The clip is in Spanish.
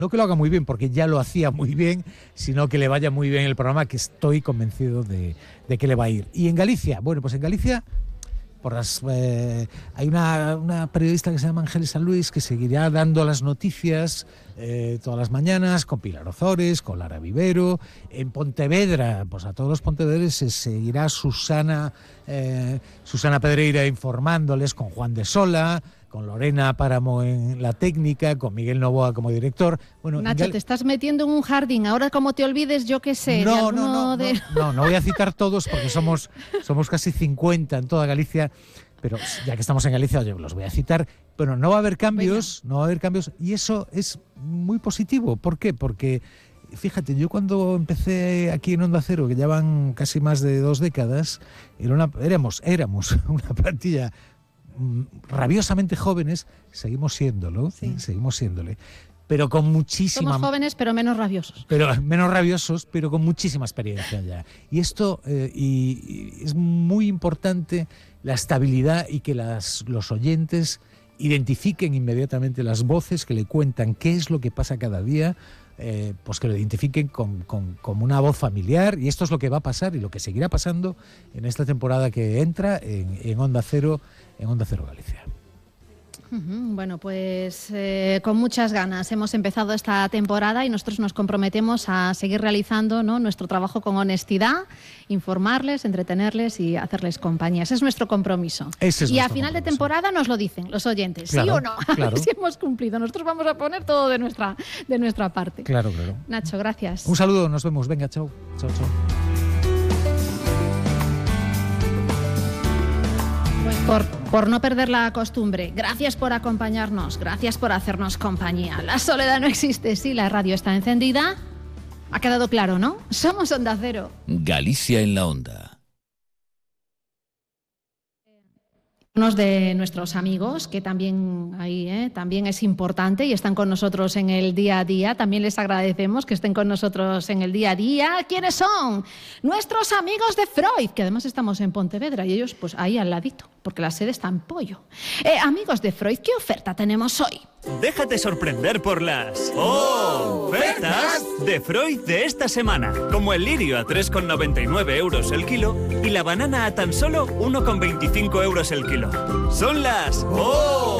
No que lo haga muy bien, porque ya lo hacía muy bien, sino que le vaya muy bien el programa, que estoy convencido de que le va a ir. Y en Galicia, bueno, pues en Galicia hay una periodista que se llama Ángeles San Luis, que seguirá dando las noticias todas las mañanas, con Pilar Ozores, con Lara Vivero. En Pontevedra, pues a todos los pontevedreses seguirá Susana Pedreira informándoles, con Juan de Sola, con Lorena Páramo en la técnica, con Miguel Novoa como director. Bueno, Nacho, te estás metiendo en un jardín. Ahora, como te olvides, yo qué sé. No voy a citar todos, porque somos casi 50 en toda Galicia, pero ya que estamos en Galicia, oye, los voy a citar. Pero no va a haber cambios, y eso es muy positivo. ¿Por qué? Porque, fíjate, yo cuando empecé aquí en Onda Cero, que ya van casi más de 2 décadas, éramos una plantilla rabiosamente jóvenes, seguimos siéndolo, seguimos siéndole, pero con muchísima... Somos jóvenes, pero menos rabiosos. Menos rabiosos, pero con muchísima experiencia ya. Y esto y es muy importante, la estabilidad, y que los oyentes identifiquen inmediatamente las voces que le cuentan qué es lo que pasa cada día, pues que lo identifiquen como una voz familiar. Y esto es lo que va a pasar y lo que seguirá pasando en esta temporada que entra en Onda Cero Galicia. Bueno, pues con muchas ganas hemos empezado esta temporada y nosotros nos comprometemos a seguir realizando, ¿no?, nuestro trabajo con honestidad, informarles, entretenerles y hacerles compañía. Ese es nuestro compromiso. Y a final de temporada nos lo dicen los oyentes, claro, ¿sí o no? Claro. A ver si hemos cumplido. Nosotros vamos a poner todo de nuestra parte. Claro. Nacho, gracias. Un saludo, nos vemos. Venga, chao. Chao. Por no perder la costumbre, gracias por acompañarnos, gracias por hacernos compañía. La soledad no existe, sí, la radio está encendida. Ha quedado claro, ¿no? Somos Onda Cero. Galicia en la Onda. Unos de nuestros amigos, que también también es importante y están con nosotros en el día a día. También les agradecemos que estén con nosotros en el día a día. ¿Quiénes son? Nuestros amigos de Freud, que además estamos en Pontevedra y ellos pues ahí al ladito, porque la sede está en Pollo. Amigos de Freud, ¿qué oferta tenemos hoy? Déjate sorprender por las ofertas de Freud de esta semana, como el lirio a 3,99 euros el kilo y la banana a tan solo 1,25 euros el kilo. Son las